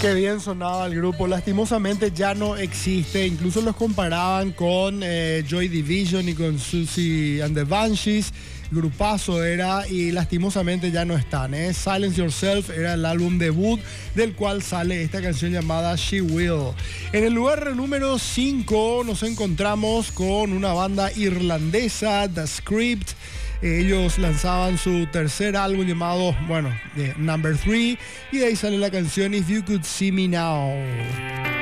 Qué bien sonaba el grupo, lastimosamente ya no existe, incluso los comparaban con Joy Division y con Susie and the Banshees, grupazo era y lastimosamente ya no están. Silence Yourself era el álbum debut del cual sale esta canción llamada She Will. En el lugar número 5 nos encontramos con una banda irlandesa, The Script. Ellos lanzaban su tercer álbum llamado, Number 3, y de ahí sale la canción If You Could See Me Now.